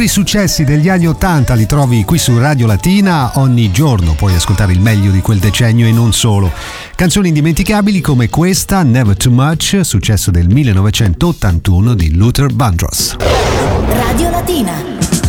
migliori successi degli anni 80 li trovi qui su Radio Latina. Ogni giorno puoi ascoltare il meglio di quel decennio e non solo. Canzoni indimenticabili come questa, Never Too Much, successo del 1981 di Luther Vandross. Radio Latina.